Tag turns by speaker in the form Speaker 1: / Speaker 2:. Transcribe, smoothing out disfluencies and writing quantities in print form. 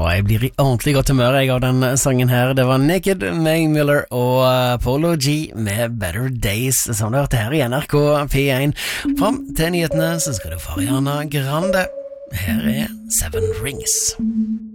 Speaker 1: jeg blir i ordentlig godt humør av den sangen her. Det var Naked, Mae Miller og Polo G med Better Days, som du hørte her i NRK P1. Fram til nyhetene så skal du få Ariana Grande. Her er Seven Rings.